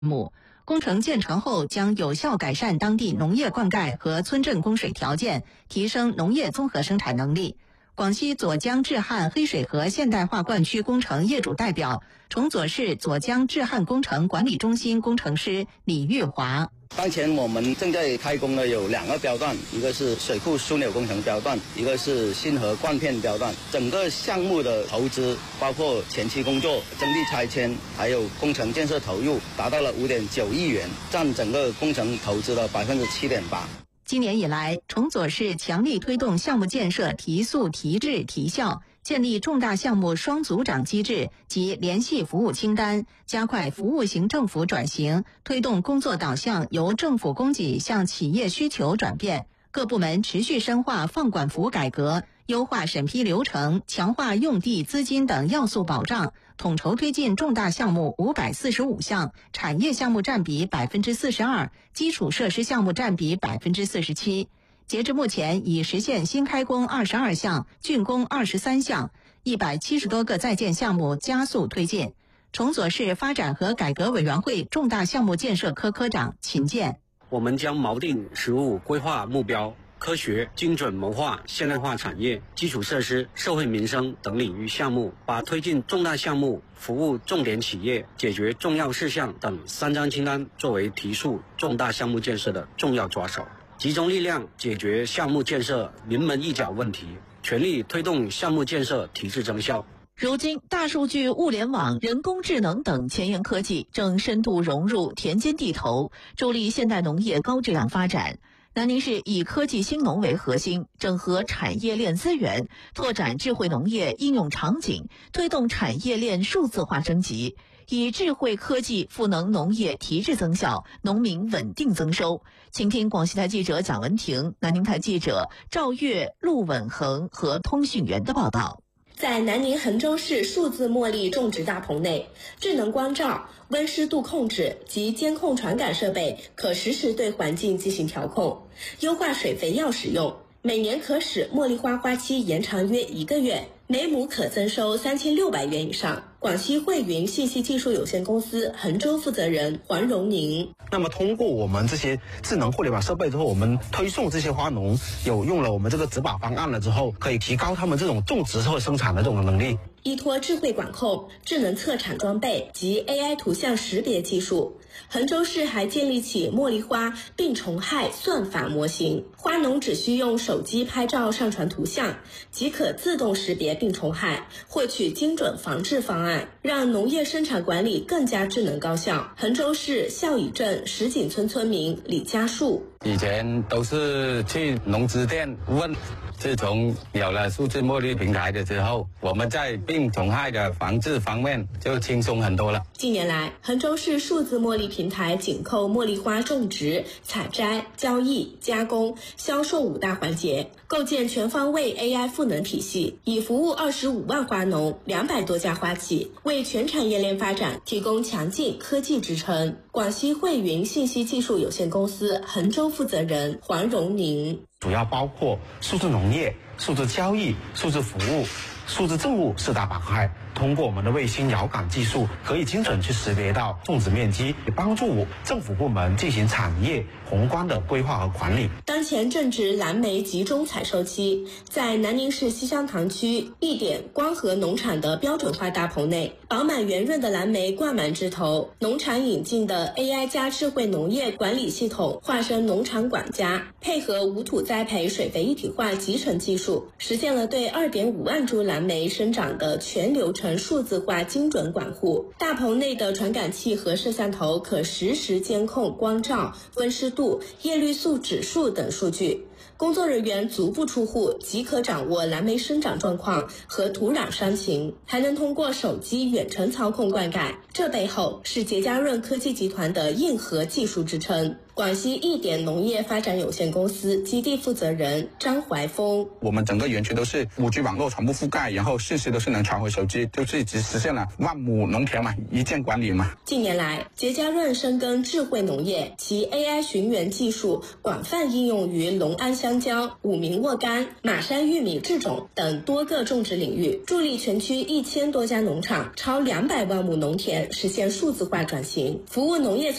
目。工程建成后将有效改善当地农业灌溉和村镇供水条件，提升农业综合生产能力。广西左江治汉黑水河现代化灌区工程业主代表、崇左市左江治汉工程管理中心工程师李玉华。 当前我们正在开工的有2个标段，一个是水库枢纽工程标段，一个是新河灌片标段。整个项目的投资，包括前期工作、征地拆迁，还有工程建设投入，达到了5.9亿元，占整个工程投资的7.8%。 今年以来，崇左市强力推动项目建设提速、提质、提效，建立重大项目双组长机制及联系服务清单，加快服务型政府转型，推动工作导向由政府供给向企业需求转变。各部门持续深化放管服改革，优化审批流程，强化用地、资金等要素保障，统筹推进重大项目545项，产业项目占比42%，基础设施项目占比47%。截至目前，已实现新开工22项，竣工23项，170多个在建项目加速推进。崇左市发展和改革委员会重大项目建设科科长秦健。 我们将锚定实务规划目标，科学精准谋划现代化产业、基础设施、社会民生等领域项目，把推进重大项目、服务重点企业、解决重要事项等3张清单作为提速重大项目建设的重要抓手，集中力量解决项目建设临门一脚问题，全力推动项目建设提质增效。 如今，大数据、物联网、人工智能等前沿科技正深度融入田间地头，助力现代农业高质量发展。南宁市以科技兴农为核心，整合产业链资源，拓展智慧农业应用场景，推动产业链数字化升级，以智慧科技赋能农业提质增效，农民稳定增收。请听广西台记者蒋文婷、南宁台记者赵月、陆稳恒和通讯员的报道。 在南宁衡州市数字茉莉种植大棚内，智能光照、温湿度控制及监控传感设备可实时对环境进行调控，优化水肥药使用，每年可使茉莉花花期延长约1个月，每亩可增收3600元以上。广西汇云信息技术有限公司衡州负责人黄荣宁。 那么通过我们这些智能互联网设备之后，我们推送这些花农有用了我们这个植保方案了之后，可以提高他们这种种植和生产的这种能力。 依托智慧管控、智能测产装备及 AI 图像识别技术，衡州市还建立起茉莉花病虫害算法模型，花农只需用手机拍照上传图像，即可自动识别病虫害，获取精准防治方案，让农业生产管理更加智能高效。衡州市孝乙镇石井村村民李家树： 以前都是去农资店问，自从有了数字茉莉平台的之后，我们在病虫害的防治方面就轻松很多了。 近年来，衡州市数字茉莉平台紧扣茉莉花种植、采摘、交易、加工、销售5大环节，构建全方位 AI 赋能体系，以服务25万花农、200多家花企，为全产业链发展提供强劲科技支撑。广西汇云信息技术有限公司衡州负责人黄荣宁： 主要包括数字农业、数字交易、数字服务、数字政务4大板块。通过我们的卫星遥感技术，可以精准去识别到种植面积，帮助政府部门进行产业宏观的规划和管理。 当前正值蓝莓集中采收期，在南宁市西乡塘区一点光合农场的标准化大棚内，饱满圆润的蓝莓挂满枝头，农场引进的 AI 加智慧农业管理系统化身农场管家，配合无土栽培水肥一体化集成技术，实现了对2.5万株蓝莓生长的全流程数字化精准管护。大棚内的传感器和摄像头可实时监控光照、温湿度、叶绿素指数等数据，工作人员足不出户即可掌握蓝莓生长状况和土壤伤情，还能通过手机远程操控灌溉。这背后是节嘉润科技集团的硬核技术支撑。广西一点农业发展有限公司基地负责人张怀峰： 我们整个园区都是5G 网络全部覆盖，然后信息都是能传回手机，就是一直实现了万亩农田嘛，一键管理嘛。 近年来，节嘉润深耕智慧农业，其 AI 寻源技术广泛应用于隆安湾香蕉、武鸣沃柑、马山玉米制种等多个种植领域，助力全区1000多家农场、超200万亩农田实现数字化转型，服务农业